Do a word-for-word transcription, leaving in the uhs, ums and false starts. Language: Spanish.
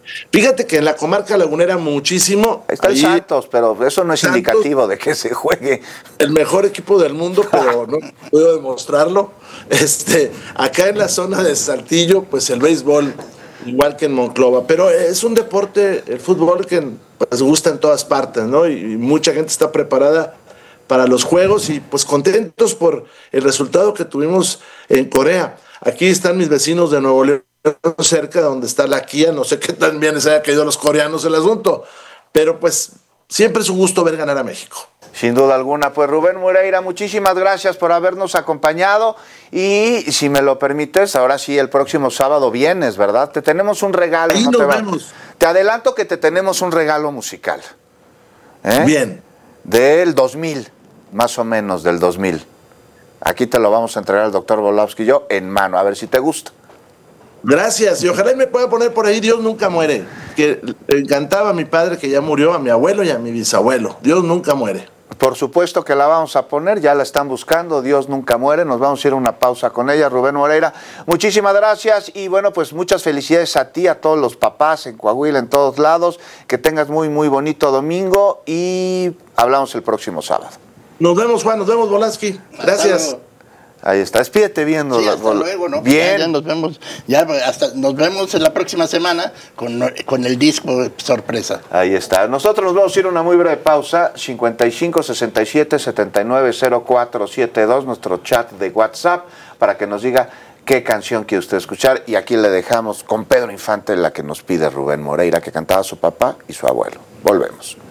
Fíjate que en la comarca lagunera muchísimo. Ahí está el Santos, pero eso no es Santos, indicativo de que se juegue. El mejor equipo del mundo, pero no puedo demostrarlo. Este, acá en la zona de Saltillo, pues el béisbol, igual que en Monclova, pero es un deporte, el fútbol, que pues gusta en todas partes, ¿no? Y, y mucha gente está preparada para los juegos y pues contentos por el resultado que tuvimos en Corea. Aquí están mis vecinos de Nuevo León, cerca donde está la Kia, no sé qué tan bien les haya caído a los coreanos el asunto, pero pues siempre es un gusto ver ganar a México. Sin duda alguna. Pues Rubén Moreira, muchísimas gracias por habernos acompañado y si me lo permites, ahora sí, el próximo sábado vienes, ¿verdad? Te tenemos un regalo. Ahí no nos te, vemos. te adelanto que te tenemos un regalo musical. ¿Eh? Bien. Del dos mil, más o menos del dos mil. Aquí te lo vamos a entregar al doctor Volowski y yo en mano, a ver si te gusta. Gracias, y ojalá me pueda poner por ahí Dios nunca muere, que le encantaba a mi padre que ya murió, a mi abuelo y a mi bisabuelo. Dios nunca muere. Por supuesto que la vamos a poner, ya la están buscando, Dios nunca muere, nos vamos a ir a una pausa con ella. Rubén Moreira, muchísimas gracias y bueno, pues muchas felicidades a ti, a todos los papás en Coahuila, en todos lados, que tengas muy, muy bonito domingo y hablamos el próximo sábado. Nos vemos, Juan, nos vemos, Volowski. Gracias. Ahí está, despídete viendo. Sí, hasta luego, ¿no? Bien. Ya, ya nos vemos, ya hasta nos vemos en la próxima semana con, con el disco sorpresa. Ahí está. Nosotros nos vamos a ir a una muy breve pausa. cincuenta y cinco, sesenta y siete, setenta y nueve, cero cuatro siete dos, nuestro chat de WhatsApp, para que nos diga qué canción quiere usted escuchar. Y aquí le dejamos con Pedro Infante, la que nos pide Rubén Moreira, que cantaba su papá y su abuelo. Volvemos.